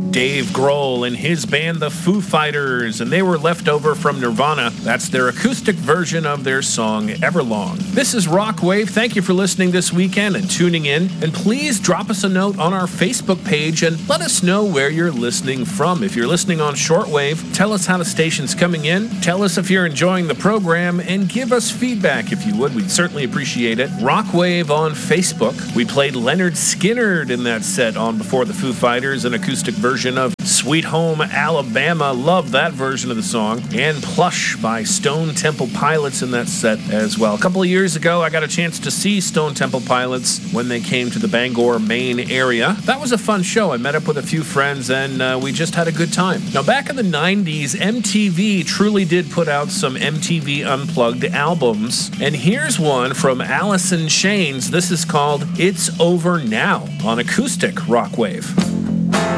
Dave Grohl and his band, the Foo Fighters, and they were left over from Nirvana. That's their acoustic version of their song, Everlong. This is Rockwave. Thank you for listening this weekend and tuning in. And please drop us a note on our Facebook page and let us know where you're listening from. If you're listening on shortwave, tell us how the station's coming in. Tell us if you're enjoying the program and give us feedback if you would. We'd certainly appreciate it. Rockwave on Facebook. We played Leonard Skinner in that set on Before the Foo Fighters, an acoustic version of Sweet Home Alabama. Love that version of the song. And Plush by Stone Temple Pilots in that set as well. A couple of years ago, I got a chance to see Stone Temple Pilots when they came to the Bangor, Maine area. That was a fun show. I met up with a few friends and we just had a good time. Now, back in the 90s, MTV truly did put out some MTV Unplugged albums. And here's one from Alice in Chains. This is called It's Over Now on Acoustic Rockwave.